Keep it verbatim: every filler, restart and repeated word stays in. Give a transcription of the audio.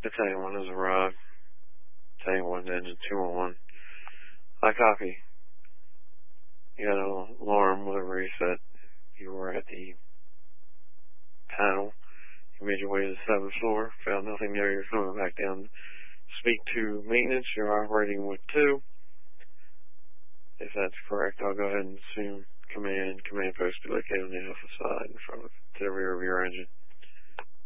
Battalion one has arrived. Battalion one to engine two one one. I copy. You got an alarm with a reset. You were at the panel. You made your way to the seventh floor. Found nothing there. You're coming back down. Speak to maintenance. You're operating with two. If that's correct, I'll go ahead and assume command, command post be located on the alpha side in front of, to the rear of your engine.